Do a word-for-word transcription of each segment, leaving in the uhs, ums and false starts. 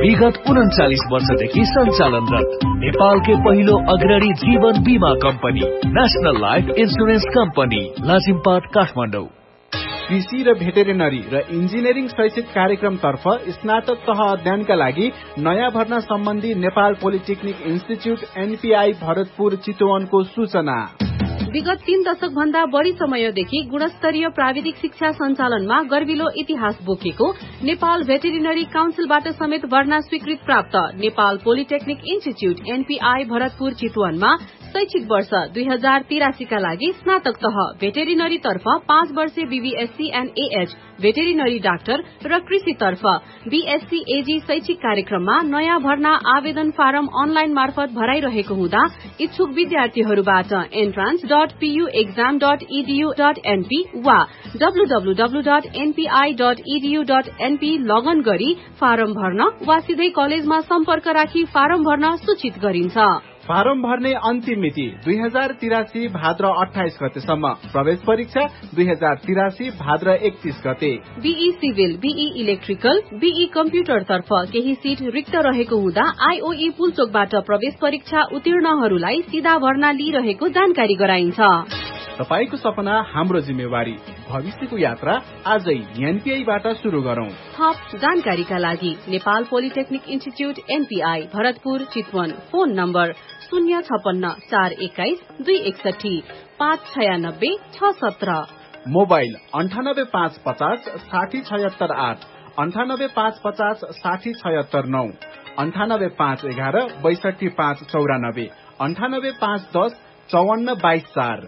विगत उन्चालिस वर्षदेखि सञ्चालनरत नेपालकै पहिलो अग्रणी जीवन बीमा company national life insurance company Lazimpat Kathmandu. कृषि र भेटेरिनरी र इन्जिनियरिङ शैक्षिक कार्यक्रम तर्फ स्नातक तह अध्ययनका लागि नयाँ भर्ना सम्बन्धी Nepal polytechnic institute NPI Bharatpur चितवनको सूचना। विगत तीन दशक भन्दा बढ़ी समयदेखि गुणस्तरीय प्राविधिक शिक्षा सञ्चालनमा गर्विलो इतिहास बोकेको नेपाल भेटेरिनरी काउन्सिलबाट समेत भर्ना स्वीकृत प्राप्त Nepal polytechnic institute NPI Bharatpur चितवनमा शैक्षिक वर्ष दुई हजार तिरासीका लागि स्नातक तह भेटेरिनरी तर्फ पाँच वर्षे BVSc and AH veterinary doctor र कृषि तर्फ बीएससी एजी शैक्षिक कार्यक्रममा नयाँ भर्ना आवेदन फारम अनलाइन मार्फत भराइरहेको हुँदा इच्छुक विद्यार्थीहरूबाट entrance dot PU exam dot edu dot NP वा W W W dot NPI dot edu dot NP लगन गरी फारम भर्न वा सिधै कलेजमा सम्पर्क राखी फारम भर्न सूचित गरिन्छ। फारम भर्ने अन्तिम मिति दुई हजार तिरासी भाद्र अठाइस गतेसम्म। प्रवेश परीक्षा दुई हजार तिरासी भाद्र एकतीस गते। Be civil, be electrical, be computer तर्फ केही सीट रिक्त रहेको हुँदा आईओई पुलचोकबाट प्रवेश परीक्षा उत्तीर्णहरूलाई सीधा भर्ना लिइरहेको जानकारी गराइन्छ। तपाईको सपना हाम्रो जिम्मेवारी, भविष्यको यात्रा आजै एनपीआईबाट शुरू गरौं। थप जानकारीका लागि Nepal polytechnic institute NPI Bharatpur Chitwan, phone number शून्य छपन्न चार एक्काइस दुई एकसठी पाँच छयानब्बे छ सत्र, मोबाइल अन्ठानब्बे पाँच पचास साठी छयत्तर आठ, अन्ठानब्बे पाँच पचास साठी छयत्तर नौ, अन्ठानब्बे पाँच एघार बैसठी पाँच चौरानब्बे, अन्ठानब्बे पाँच दस चौवन्न बाइस चार।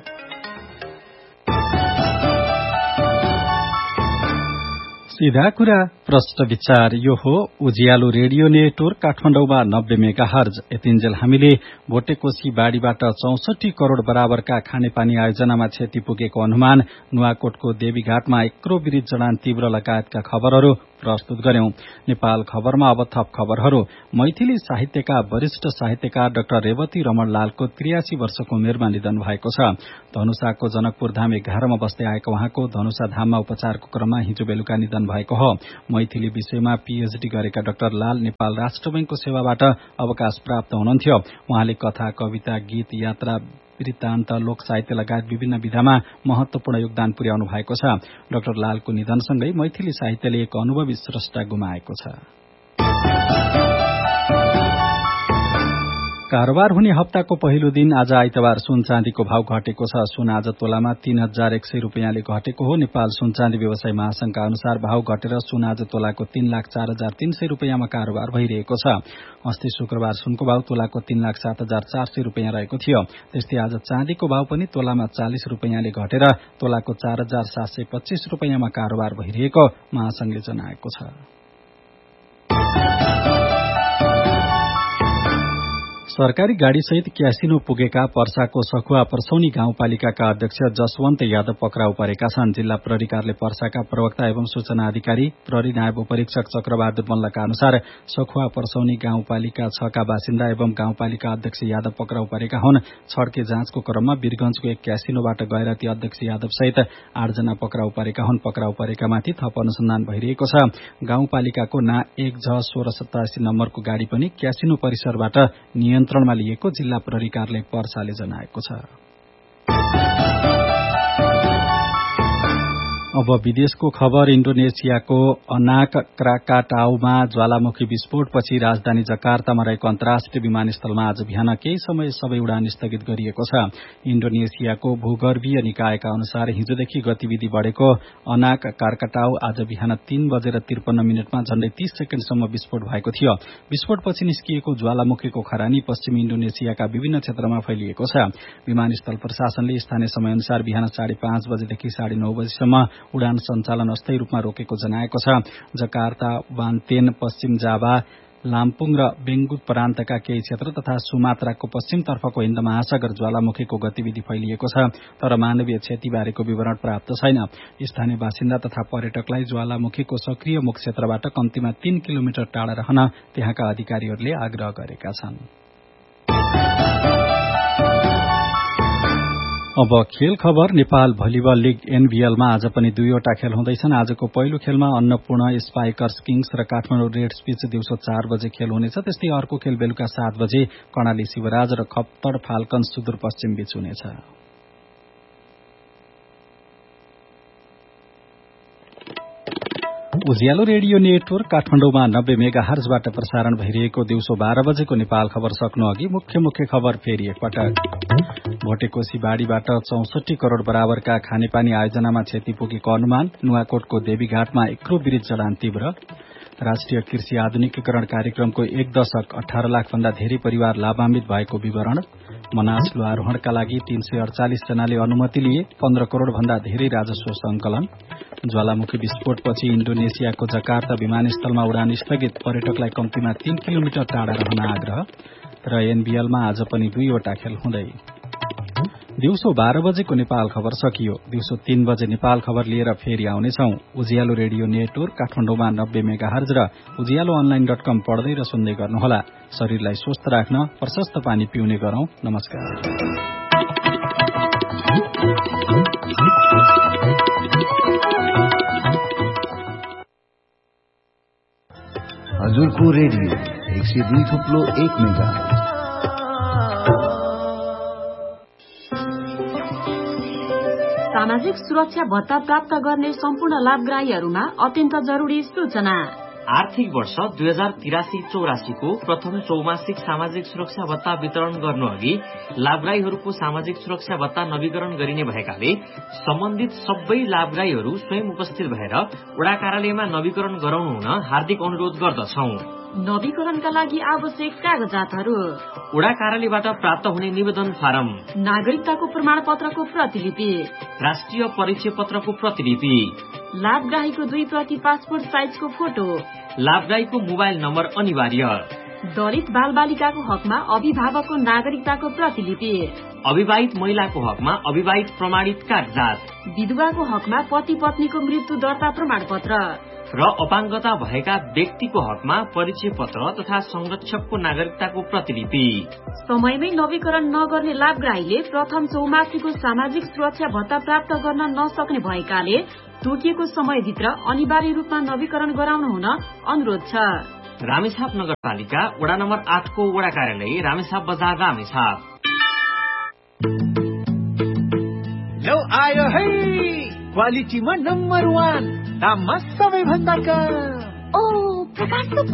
सीधा कुरा प्रश्न विचार, यो हो उज्यालो रेडियो नेटवर्क काठमाडौँमा नब्बे मेगा हर्ज। यतिन्जेल हामीले भोटेकोशी बाढ़ीबाट चौसठी करोड़ बराबरका खानेपानी आयोजनामा क्षति पुगेको अनुमान, नुवाकोटको देवीघाटमा एक्रो बिरिज जडान तीव्र लगायतका खबरहरू प्रस्तुत गर्यौं। नेपाल खबरमा अब थप खबरहरू। मैथिली साहित्यका वरिष्ठ साहित्यकार डाक्टर रेवती रमण लालको त्रियासी वर्षको उमेरमा निधन भएको छ। धनुषाको जनकपुर धाम एघारमा बस्दै आएको उहाँको धनुषा धाममा उपचारको क्रममा हिजो बेलुका निधन भएको हो। मैथिली विषयमा पीएचडी गरेका डाक्टर लाल नेपाल राष्ट्र बैंकको सेवाबाट अवकाश प्राप्त हुनुहुन्थ्यो। उहाँले कथा, कविता, गीत, यात्रा, वृत्तान्त, लोक साहित्य लगायत विभिन्न विधामा महत्वपूर्ण योगदान पुर्याउनु भएको छ। डाक्टर लालको निधनसँगै मैथिली साहित्यले एक अनुभवी स्रष्टा गुमाएको छ। कारोबार हुने हप्ताको पहिलो दिन आज आइतबार सुन चाँदीको भाव घटेको छ। सुन आज तोलामा तीन हजार एक सय रूपियाँले घटेको हो। नेपाल सुन चाँदी व्यवसाय महासंघका अनुसार भाव घटेर सुन आज तोलाको तीन लाख चार हजार तीन सय रूपियाँमा कारोबार भइरहेको छ। अस्ति शुक्रबार सुनको भाव तोलाको तीन लाख सात हजार चार सय रूपियाँ रहेको थियो। त्यस्तै आज चाँदीको भाव पनि तोलामा चालिस रूपियाँले घटेर तोलाको चार हजार सात सय पच्चीस रूपियाँमा कारोबार भइरहेको महासंघले जनाएको छ। सरकारी गाड़ीसहित क्यासिनो पुगेका पर्साको सखुवा पर्सौनी गाउँपालिकाका अध्यक्ष जसवन्त यादव पक्राउ परेका छन्। जिल्ला प्रहरी कार्यालय पर्साका प्रवक्ता एवं सूचना अधिकारी प्रहरी नायब उपरीक्षक चक्रबहादुर मल्लका अनुसार सखुवा पर्सौनी गाउँपालिका छ का बासिन्दा एवं गाउँपालिका अध्यक्ष यादव पक्राउ परेका हुन्। छड्के जाँचको क्रममा वीरगंजको एक क्यासिनोबाट गएर ती अध्यक्ष यादव सहित आठजना पक्राउ परेका हुन्। पक्राउ परेकामाथि थप अनुसन्धान भइरहेको छ। गाउँपालिकाको ना एक झ सोह्र सतासी नम्बरको गाड़ी पनि क्यासिनो परिसरबाट नियन्त्रणमा लिएको जिल्ला प्रहरी कार्यालय पर्साले जनाएको छ। अब विदेशको खबर। इन्डोनेसियाको अनाक क्राकाटाउमा ज्वालामुखी विस्फोटपछि राजधानी जकार्तामा रहेको अन्तर्राष्ट्रिय विमानस्थलमा आज बिहान केही समय सबै उडान स्थगित गरिएको छ। इन्डोनेसियाको भूगर्भीय निकायका अनुसार हिजोदेखि गतिविधि बढ़ेको अनाक क्राकाटाउ आज बिहान तीन बजेर त्रिपन्न मिनटमा झण्डै तीस सेकेण्डसम्म विस्फोट भएको थियो। विस्फोटपछि निस्किएको ज्वालामुखीको खरानी पश्चिमी इन्डोनेसियाका विभिन्न क्षेत्रमा फैलिएको छ। विमानस्थल प्रशासनले स्थानीय समय अनुसार बिहान साढे पाँच बजेदेखि साढे नौ बजेसम्म उडान सञ्चालन अस्थायी रूपमा रोकेको जनाएको छ। जकार्ता, बान्तेन, पश्चिम जाभा, लाम्पुङ र बेंगुत प्रान्तका केही क्षेत्र तथा सुमात्राको पश्चिमतर्फको हिन्द महासागर ज्वालामुखीको गतिविधि फैलिएको छ, तर मानवीय क्षतिबारेको विवरण प्राप्त छैन। स्थानीय बासिन्दा तथा पर्यटकलाई ज्वालामुखीको सक्रिय मुख क्षेत्रबाट कम्तीमा तीन किलोमिटर टाढा रहन त्यहाँका अधिकारीहरूले आग्रह गरेका छन्। अब खेल खबर। नेपाल भलिबल लीग एनभीएलमा आज पनि दुईवटा खेल हुँदैछन्। आजको पहिलो खेलमा अन्नपूर्ण स्पाइकर्स किङ्स र काठमाडौँ रेड्स बीच दिउँसो चार बजे खेल हुनेछ। त्यस्तै अर्को खेल बेलुका सात बजे कर्णाली शिवराज र खप्तड फाल्कन्स सुदूरपश्चिम बीच हुनेछ। उज्यालो रेडियो नेटवर्क काठमाडौँमा नब्बे मेगा हर्जबाट प्रसारण भइरहेको दिउँसो बाह्र बजेको नेपाल खबर सक्नु अघि मुख्य मुख्य खबर फेरि एकपटक। भोटेकोशी बाढ़ीबाट चौसठी करोड़ बराबरका खानेपानी आयोजनामा क्षति पुगेको अनुमान। नुवाकोटको देवीघाटमा एक्लो ब्रिज जडान तीव्र। राष्ट्रिय कृषि आधुनिकीकरण कार्यक्रमको एक दशक अठार लाख भन्दा धेरै परिवार लाभान्वित भएको विवरण। मनास लोहारोहणका लागि तीन सय अड़चालिस जनाले अनुमति लिए। पन्ध्र करोड़ भन्दा धेरै राजस्व संकलन। ज्वालामुखी विस्फोटपछि इण्डोनेसियाको जकार्ता विमानस्थलमा उडान स्थगित। पर्यटकलाई कम्तीमा तीन किलोमिटर टाढा रहन आग्रह। र एनबीएलमा आज पनि दुईवटा खेल हुँदै। दिउँसो बाह्र बजेको नेपाल खबर सकियो। दिउँसो तीन बजे नेपाल खबर लिएर फेरि आउनेछौ। उज्यालो रेडियो नेटवर्क काठमाडौँमा नब्बे मेगा हर्ज र उज्यालो अनलाइन डट कम पढ्दै र सुन्दै गर्नुहोला। शरीरलाई स्वस्थ राख्न प्रशस्त पानी पिउने गरौं। नमस्कार। हजुरको रेडियो एक सय दुई थुप्लो एक मेगा। सामाजिक सुरक्षा भत्ता प्राप्त गर्ने सम्पूर्ण लाभग्राहीहरूमा अत्यन्त जरूरी सूचना। आर्थिक वर्ष दुई हजार तिरासी चौरासीको प्रथम चौमासिक सामाजिक सुरक्षा भत्ता वितरण गर्नु अघि लाभग्राहीहरूको सामाजिक सुरक्षा भत्ता नवीकरण गरिने भएकाले सम्बन्धित सबै लाभग्राहीहरू स्वयं उपस्थित भएर वडा कार्यालयमा नवीकरण गराउनु हुन हार्दिक अनुरोध गर्दछौ। नवीकरणका लागि आवश्यक कागजातहरू: वडा कार्यालयबाट प्राप्त हुने निवेदन फारम, नागरिकताको प्रमाण पत्रको प्रतिलिपि, राष्ट्रिय परिचय पत्रको प्रतिलिपि, लाभग्राहीको दुई प्रति पासपोर्ट साइजको फोटो, लाभग्राहीको मोबाइल नम्बर अनिवार्य, दलित बाल बालिकाको हकमा अभिभावकको नागरिकताको प्रतिलिपि, अविवाहित महिलाको हकमा अविवाहित प्रमाणित कागजात, विधवाको हकमा पति पत्नीको मृत्यु दर्ता प्रमाण पत्र र अपाङ्गता भएका व्यक्तिको हकमा परिचय पत्र तथा संरक्षकको नागरिकताको प्रतिलिपि। समयमै नवीकरण नगर्ने लाभग्राहीले प्रथम चौमासीको सामाजिक सुरक्षा भत्ता प्राप्त गर्न नसक्ने भएकाले तोकिएको समयभित्र अनिवार्य रूपमा नवीकरण गराउनु हुन अनुरोध छ। रामेछाप नगरपालिका वडा नम्बर आठको वडा कार्यालय रामेछाप बजार रामेछाप। लौ आयो है क्वालिटीमा नम्बर वान, दाममा सबैभन्दा कम। ओ प्रकाश